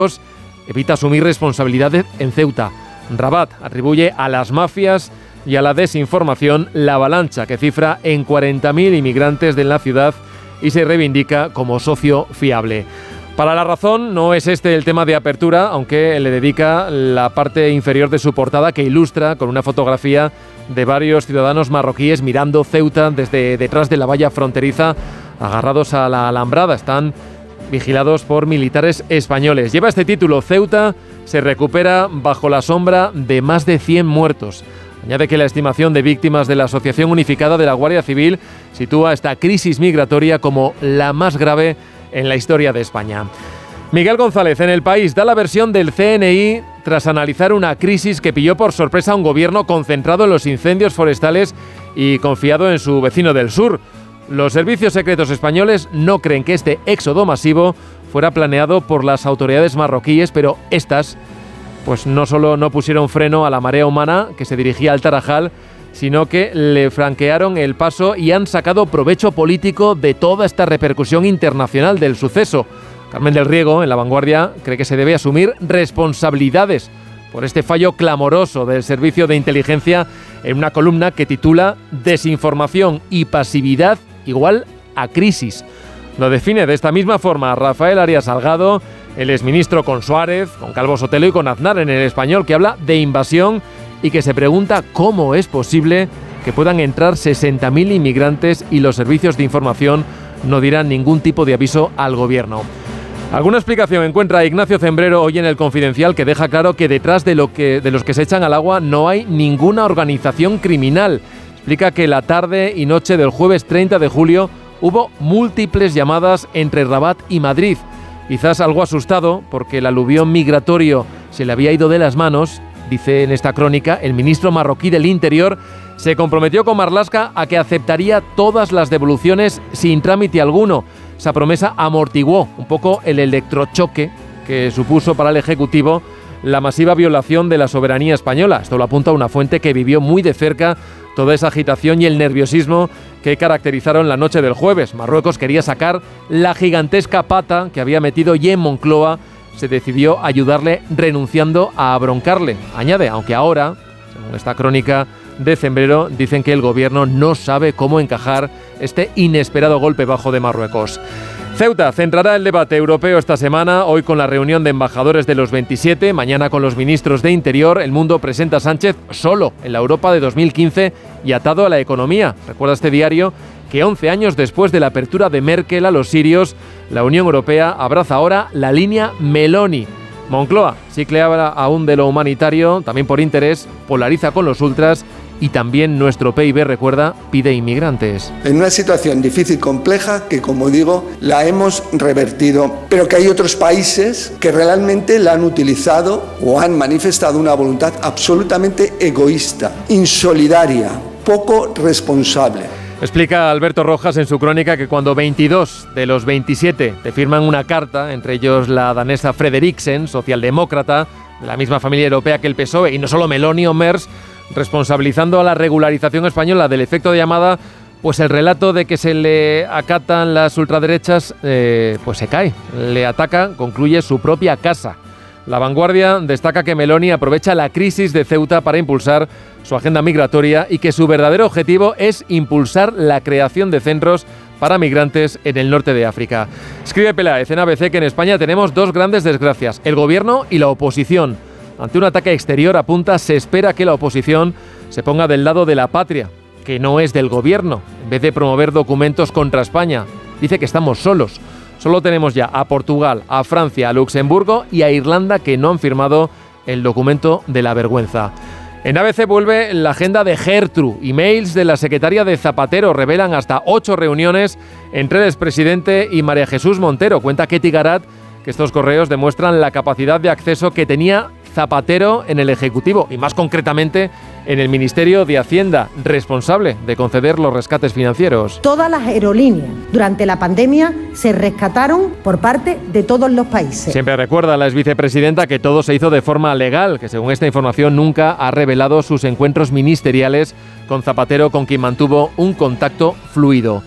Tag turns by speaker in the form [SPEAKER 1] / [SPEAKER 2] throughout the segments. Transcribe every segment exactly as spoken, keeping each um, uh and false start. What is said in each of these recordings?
[SPEAKER 1] evita asumir responsabilidades en Ceuta. Rabat atribuye a las mafias y a la desinformación la avalancha que cifra en cuarenta mil inmigrantes de la ciudad y se reivindica como socio fiable. Para La Razón no es este el tema de apertura, aunque le dedica la parte inferior de su portada que ilustra con una fotografía de varios ciudadanos marroquíes mirando Ceuta desde detrás de la valla fronteriza, agarrados a la alambrada. Están vigilados por militares españoles. Lleva este título: Ceuta se recupera bajo la sombra de más de cien muertos. Añade que la estimación de víctimas de la Asociación Unificada de la Guardia Civil sitúa esta crisis migratoria como la más grave en la historia de España. Miguel González en El País da la versión del C N I tras analizar una crisis que pilló por sorpresa a un gobierno concentrado en los incendios forestales y confiado en su vecino del sur. Los servicios secretos españoles no creen que este éxodo masivo fuera planeado por las autoridades marroquíes, pero estas pues no solo no pusieron freno a la marea humana que se dirigía al Tarajal, sino que le franquearon el paso y han sacado provecho político de toda esta repercusión internacional del suceso. Carmen del Riego, en La Vanguardia, cree que se debe asumir responsabilidades por este fallo clamoroso del servicio de inteligencia en una columna que titula «Desinformación y pasividad igual a crisis». Lo define de esta misma forma Rafael Arias Salgado, el exministro con Suárez, con Calvo Sotelo y con Aznar en El Español, que habla de invasión y que se pregunta cómo es posible que puedan entrar sesenta mil inmigrantes y los servicios de información no dieran ningún tipo de aviso al gobierno. Alguna explicación encuentra Ignacio Zembrero hoy en El Confidencial, que deja claro que detrás de, lo que, de los que se echan al agua no hay ninguna organización criminal. Explica que la tarde y noche del jueves treinta de julio hubo múltiples llamadas entre Rabat y Madrid. Quizás algo asustado porque el aluvión migratorio se le había ido de las manos. Dice en esta crónica, el ministro marroquí del Interior se comprometió con Marlaska a que aceptaría todas las devoluciones sin trámite alguno. Esa promesa amortiguó un poco el electrochoque que supuso para el Ejecutivo la masiva violación de la soberanía española. Esto lo apunta una fuente que vivió muy de cerca toda esa agitación y el nerviosismo que caracterizaron la noche del jueves. Marruecos quería sacar la gigantesca pata que había metido y en Moncloa se decidió ayudarle renunciando a abroncarle. Añade, aunque ahora, según esta crónica de Zembrero, dicen que el gobierno no sabe cómo encajar este inesperado golpe bajo de Marruecos. Ceuta centrará el debate europeo esta semana, hoy con la reunión de embajadores de los veintisiete, mañana con los ministros de Interior. El Mundo presenta a Sánchez solo en la Europa de dos mil quince y atado a la economía. Recuerda este diario que once años después de la apertura de Merkel a los sirios, la Unión Europea abraza ahora la línea Meloni. Moncloa sí que habla aún de lo humanitario, también por interés, polariza con los ultras y también nuestro P I B, recuerda, pide inmigrantes.
[SPEAKER 2] En una situación difícil, compleja, que como digo, la hemos revertido, pero que hay otros países que realmente la han utilizado o han manifestado una voluntad absolutamente egoísta, insolidaria, poco responsable.
[SPEAKER 1] Explica Alberto Rojas en su crónica que cuando veintidós de los veintisiete te firman una carta, entre ellos la danesa Frederiksen, socialdemócrata, de la misma familia europea que el P S O E, y no solo Meloni o Merz, responsabilizando a la regularización española del efecto de llamada, pues el relato de que se le acatan las ultraderechas, eh, pues se cae. Le ataca, concluye su propia casa. La Vanguardia destaca que Meloni aprovecha la crisis de Ceuta para impulsar su agenda migratoria y que su verdadero objetivo es impulsar la creación de centros para migrantes en el norte de África. Escribe Peláez en A B C que en España tenemos dos grandes desgracias, el gobierno y la oposición. Ante un ataque exterior, apunta, se espera que la oposición se ponga del lado de la patria, que no es del gobierno, en vez de promover documentos contra España. Dice que estamos solos. Solo tenemos ya a Portugal, a Francia, a Luxemburgo y a Irlanda que no han firmado el documento de la vergüenza. En A B C vuelve la agenda de Gertrude. Emails de la secretaria de Zapatero revelan hasta ocho reuniones entre el expresidente y María Jesús Montero. Cuenta Ketty Garat que estos correos demuestran la capacidad de acceso que tenía Zapatero en el Ejecutivo y más concretamente en el Ministerio de Hacienda, responsable de conceder los rescates financieros.
[SPEAKER 3] Todas las aerolíneas durante la pandemia se rescataron por parte de todos los países.
[SPEAKER 1] Siempre recuerda la exvicepresidenta que todo se hizo de forma legal, que según esta información nunca ha revelado sus encuentros ministeriales con Zapatero, con quien mantuvo un contacto fluido.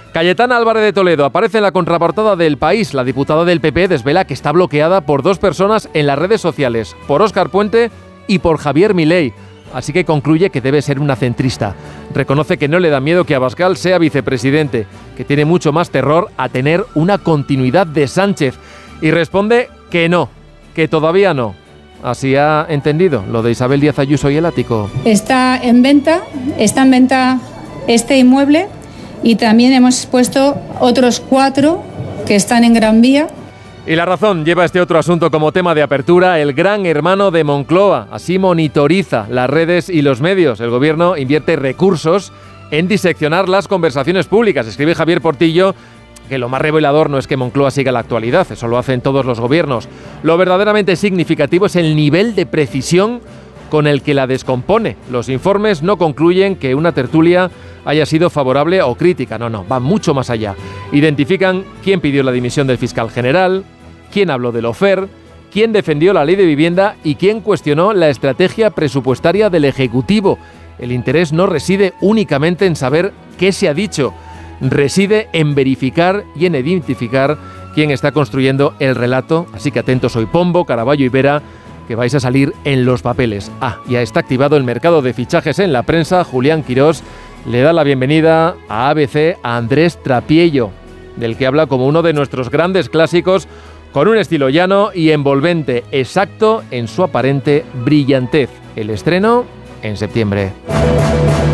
[SPEAKER 1] Cayetana Álvarez de Toledo aparece en la contraportada del País. La diputada del P P desvela que está bloqueada por dos personas en las redes sociales, por Óscar Puente y por Javier Milei. Así que concluye que debe ser una centrista. Reconoce que no le da miedo que Abascal sea vicepresidente, que tiene mucho más terror a tener una continuidad de Sánchez. Y responde que no, que todavía no. Así ha entendido lo de Isabel Díaz Ayuso y el ático.
[SPEAKER 4] Está en venta, está en venta este inmueble y también hemos puesto otros cuatro que están en Gran Vía.
[SPEAKER 1] Y La Razón lleva este otro asunto como tema de apertura. El gran hermano de Moncloa así monitoriza las redes y los medios. El gobierno invierte recursos en diseccionar las conversaciones públicas. Escribe Javier Portillo que lo más revelador no es que Moncloa siga la actualidad, eso lo hacen todos los gobiernos. Lo verdaderamente significativo es el nivel de precisión con el que la descompone. Los informes no concluyen que una tertulia haya sido favorable o crítica, no, no, va mucho más allá. Identifican quién pidió la dimisión del fiscal general, quién habló del Ofer, quién defendió la ley de vivienda y quién cuestionó la estrategia presupuestaria del Ejecutivo. El interés no reside únicamente en saber qué se ha dicho, reside en verificar y en identificar quién está construyendo el relato. Así que atentos hoy, Pombo, Caraballo y Vera, que vais a salir en los papeles. Ah, ya está activado el mercado de fichajes en la prensa. Julián Quirós le da la bienvenida a A B C a Andrés Trapiello, del que habla como uno de nuestros grandes clásicos, con un estilo llano y envolvente, exacto en su aparente brillantez. El estreno en septiembre.